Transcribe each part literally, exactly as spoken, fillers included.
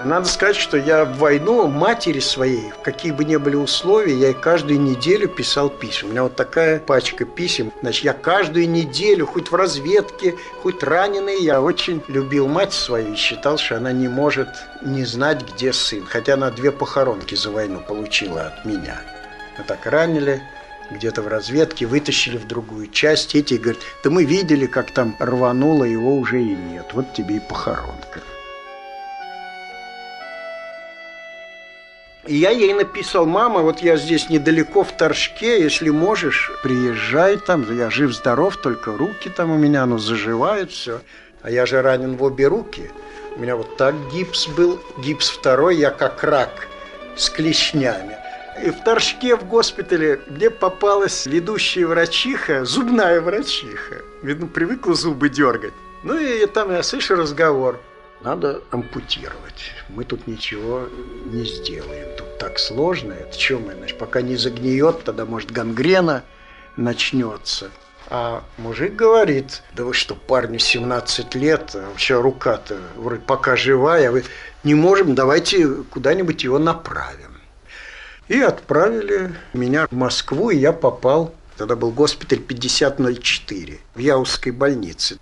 Надо сказать, что я в войну матери своей, какие бы ни были условия, я ей каждую неделю писал письма. У меня вот такая пачка писем. Значит, я каждую неделю, хоть в разведке, хоть раненый, я очень любил мать свою и считал, что она не может не знать, где сын. Хотя она две похоронки за войну получила от меня. А так ранили, где-то в разведке, вытащили в другую часть. Эти говорят, да мы видели, как там рвануло, его уже и нет. Вот тебе и похоронка. И я ей написал: мама, вот я здесь недалеко в Торжке, если можешь, приезжай там, я жив-здоров, только руки там у меня, ну, заживают, все. А я же ранен в обе руки. У меня вот так гипс был, гипс второй, я как рак с клешнями. И в Торжке, в госпитале, где попалась ведущая врачиха, зубная врачиха. Видно, привыкла зубы дергать. Ну и там я слышу разговор. Надо ампутировать. Мы тут ничего не сделаем. Тут так сложно. Это что мы, значит, пока не загниет, тогда, может, гангрена начнется. А мужик говорит: да вы что, парню семнадцать лет, а вообще рука-то вроде пока живая, вы не можем, давайте куда-нибудь его направим. И отправили меня в Москву, и я попал, тогда был госпиталь пятьдесят ноль четыре, в Яузской больнице.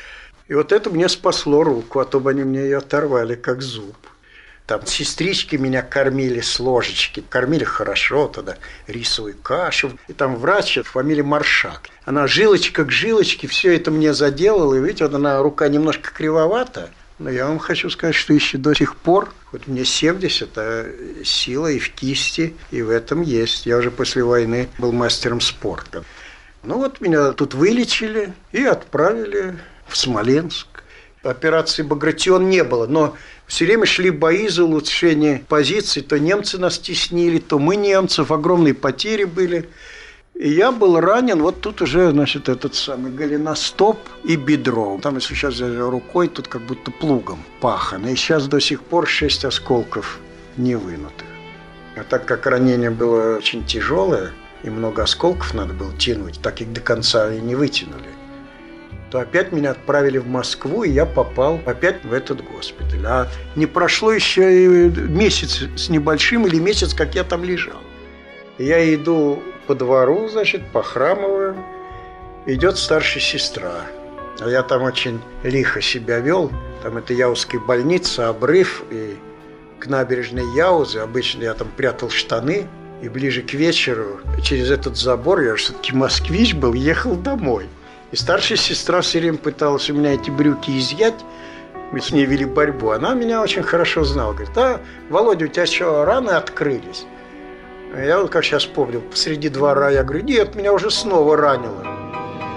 И вот это мне спасло руку, а то бы они мне ее оторвали, как зуб. Там сестрички меня кормили с ложечки. Кормили хорошо тогда, рисовую кашу. И там врач, фамилия Маршак. Она жилочка к жилочке, все это мне заделала. И видите, вот она, рука немножко кривовата. Но я вам хочу сказать, что еще до сих пор, вот мне семьдесят, а сила и в кисти, и в этом есть. Я уже после войны был мастером спорта. Ну вот меня тут вылечили и отправили в Смоленск. Операции «Багратион» не было, но все время шли бои за улучшение позиций. То немцы нас теснили, то мы немцев. Огромные потери были. И я был ранен. Вот тут уже, значит, этот самый голеностоп и бедро. Там, если сейчас рукой, тут как будто плугом пахано. И сейчас до сих пор шесть осколков не вынутых. А так как ранение было очень тяжелое, и много осколков надо было тянуть, так их до конца и не вытянули, то опять меня отправили в Москву, и я попал опять в этот госпиталь. А не прошло еще и месяц с небольшим, или месяц, как я там лежал. И я иду по двору, значит, похрамываю, идет старшая сестра. А я там очень лихо себя вел. Там это Яузская больница, обрыв, и к набережной Яузы. Обычно я там прятал штаны, и ближе к вечеру через этот забор, я же все-таки москвич был, ехал домой. И старшая сестра все время пыталась у меня эти брюки изъять. Мы с ней вели борьбу. Она меня очень хорошо знала. Говорит: да, Володя, у тебя что, раны открылись? Я вот как сейчас помню, посреди двора я говорю: нет, меня уже снова ранило.